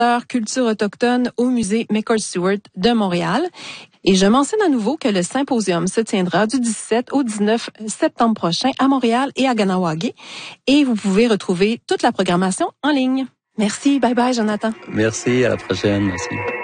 culture autochtone au musée McCord-Stewart de Montréal. Et je mentionne à nouveau que le symposium se tiendra du 17 au 19 septembre prochain à Montréal et à Kahnawake. Et vous pouvez retrouver toute la programmation en ligne. Merci, bye bye Jonathan. Merci, à la prochaine, merci.